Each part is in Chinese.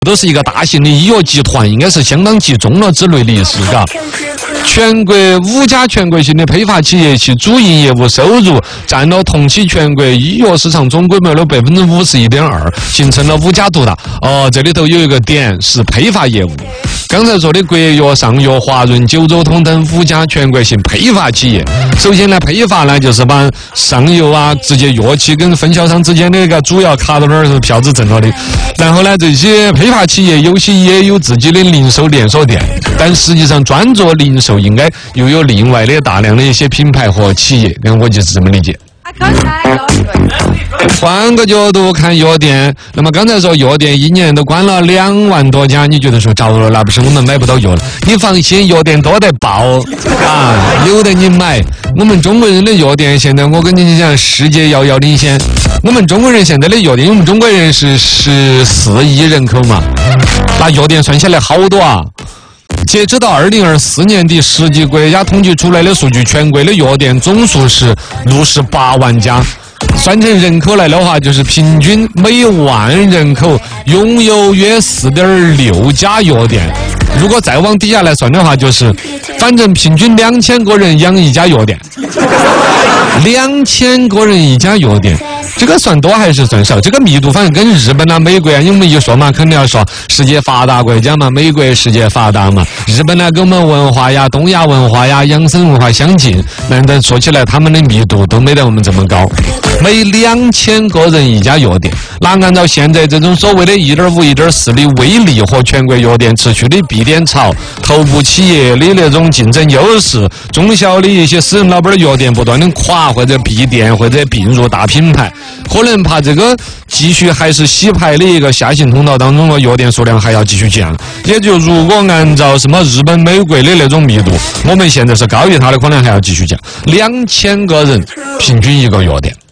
都是一个大型的医药集团，应该是相当集中了之类的意思，嘎。全国5家全国性的批发企业，其主营业务收入占了同期全国医药市场总规模的51.2%，形成了5家独大。这里头有一个点是批发业务。刚才说的国药、上药、华润、九州通等5家全国性批发企业，首先呢，批发呢就是把上游啊直接药企跟分销商之间的那个主要卡到那儿是票子挣了的。然后呢，这些批发企业有些也有自己的零售连锁店，但实际上专做零售应该又有另外的大量的一些品牌和企业，我就是这么理解。换个角度看药店，那么刚才说药店一年都关了2万多家，你觉得说着了，那不是我们买不到药了？你放心，药店多得爆啊，有的你买。我们中国人的药店现在，我跟你讲，世界遥遥领先。我们中国人现在的药店，因为我们中国人是14亿人口嘛，那药店算下来好多啊。截止到2024年底，实际国家统计出来的数据，全国的药店总数是68万家。算成人口来的话，就是平均每万人口拥有约4.6家药店。如果再往底下来算的话，就是反正平均2000个人养一家药店，2000个人一家药店。这个算多还是算少？这个密度反正跟日本啊、美国啊，因为我们一说嘛，肯定要说世界发达国家嘛，美国世界发达嘛，日本呢跟我们文化呀、东亚文化呀、养生文化相近，难得说起来他们的密度都没得我们这么高。每2000个人一家药店，那按照现在这种所谓的1.5、1.4的威力和全国药店持续的闭店潮、头部企业的那种竞争优势，中小的一些私人老板的药店不断的垮或者闭店或者并入大品牌，可能怕这个继续还是洗牌的一个下行通道当中的药店数量还要继续降。也就如果按照什么日本、美国的那种密度，我们现在是高于它的，可能还要继续降。2000个人平均一个药店。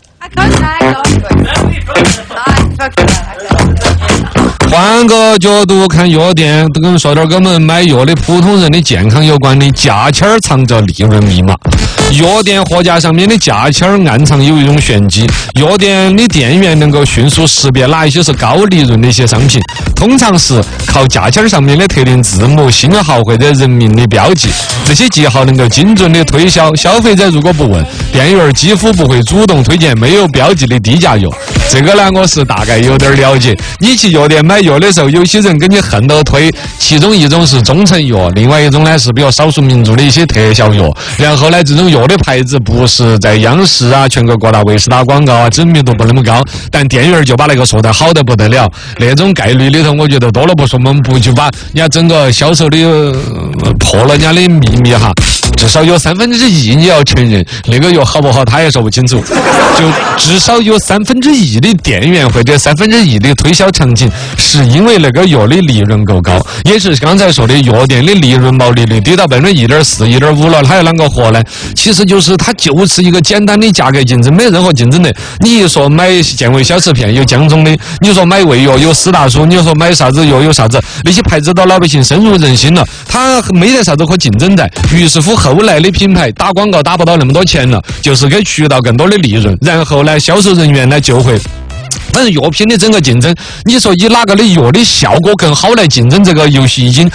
换个角度看药店，都跟说点跟我们买药的普通人的健康有关的，价签藏着利润密码。药店货架上面的价签暗藏有一种玄机，药店的店员能够迅速识别哪一些是高利润的一些商品，通常是靠价签上面的特定字母、星号或者人名的标记，这些记号能够精准的推销。消费者如果不问，店员几乎不会主动推荐没有标记的低价药。这个呢，我是大概有点了解。你去药店买药的时候，有些人给你横着推，其中一种是中成药，另外一种呢是比较少数民族的一些特效药。然后呢，这种药的牌子不是在央视啊、全国各大卫视打广告啊，知名度不那么高，但店员就把那个说得好得不得了。那种概率里头，我觉得多了不说，我们不就把人家整个销售的破了人家的秘密哈。至少有1/3你要承认那个药好不好，他也说不清楚。就至少有1/3的店员或者1/3的推销场景，是因为那个药的利润够高，也是刚才说的药店的利润毛利率低到1.4%、1.5%了，它有啷个活呢？其实就是它就是一个简单的价格竞争，没任何竞争的。你一说买健胃小食片有江中的，你说买胃药有史大叔，你说买啥子药有啥子，那些牌子到老百姓深入人心了，它没得啥子可竞争的。于是乎后来的品牌打广告打不到那么多钱了，就是给渠道更多的利润，然后呢，销售人员呢就会。反正药品的整个竞争，你说以哪个的药的效果更好来竞争这个游戏，已经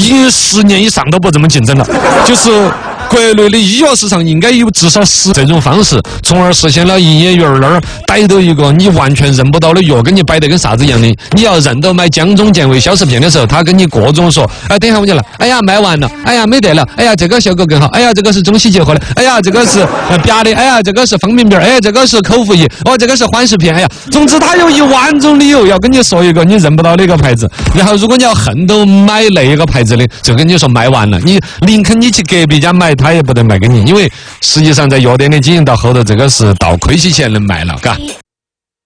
10年以上都不这么竞争了，就是国内的医药市场应该有至少10这种方式，从而实现了营业员那儿逮到一个你完全认不到的药，跟你摆得跟啥子一样的。你要认到买江中健胃小食片的时候，他跟你各种说，哎，等一下我就来，哎呀卖完了，哎呀没得了，哎呀这个效果更好，哎呀这个是中西结合的，哎呀这个是瘪的，哎呀这个是方便面，哎呀这个是口服液，哦这个是缓释片，哎呀，总之他有1万种理由要跟你说一个你认不到的一个牌子。然后如果你要恨都买那个牌子的，就跟你说卖完了，你宁肯你去隔壁家买，他也不得卖给你，因为实际上在药店的经营到后头，这个是到亏起钱能卖了，嘎。